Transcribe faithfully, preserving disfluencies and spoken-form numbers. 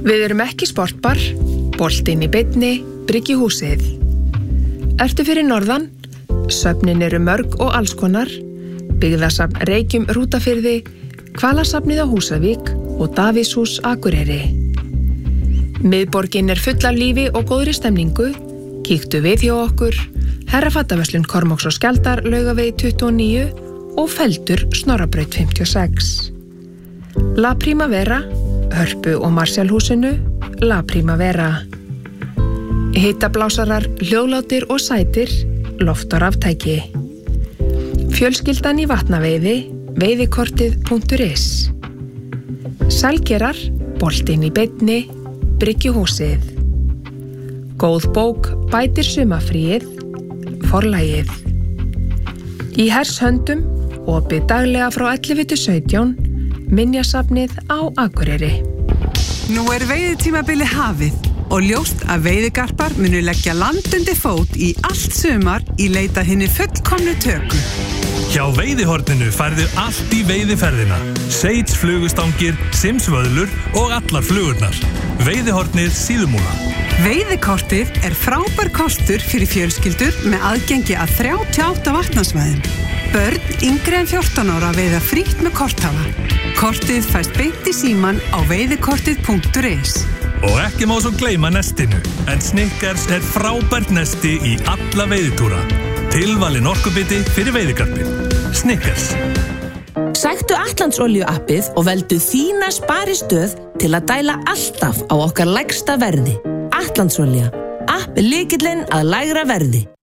Við erum ekki sportbar, boltinn í beinni, Bryggjuhúsið. Ertu fyrir norðan? Söfnin eru mörg og allskonar. Byggðasafn Reykjum Hrútafirði, Hvalasafnið á Húsavík og Davíðshús Akureyri. Miðborgin er full af lífi og góðri stemningu. Kíktu við hjá okkur, Herrafattaverslun Kormáks og Skjaldar, Laugavegi tuttugu og níu og Feldur, Snorrabraut fimmtíu og sex. La Primavera, Hörpu og Marsjálhúsinu, La Primavera. Hitablásarar, hljóðlátir og sætir, loft og raftæki. Fjölskyldan í Vatnaveiði, veiðikortið punktur is. Sælgerar, boltinn í beinni, Bryggjuhúsið. Góð bók bætir sumarfríið, Forlagið. Í Hershöndum, opið daglega frá ellefu til sautján, Minjasafnið á Akureyri. Nú er veiðitímabili hafið og ljóst að veiðigarpar munu leggja land undir fót í allt sumar í leita hinni fullkomnu töku. Hjá Veiðihorninu færðu allt í veiðiferðina. Seits, flugustangir, simsvöðlur og allar flugurnar. Veiðihornið Síðumúla. Veiðikortið er frábær kostur fyrir fjölskyldur með aðgengi að þrjátíu og átta vatnasvæðum. Börn yngri en fjórtán ára veiða frítt með korthafa. Kortið fæst beint í síman á veiðikortið punktur is. Og ekki má svo gleyma nestinu, en Snickers er frábært nesti í alla veiðitúra. Tilvalin orkubiti fyrir veiðigarpið. Snickers. Sæktu Atlandsolíu appið og veldu þína sparistöð til að dæla alltaf á okkar lægsta verði. Atlandsolía, app er lykillinn að lægra verði.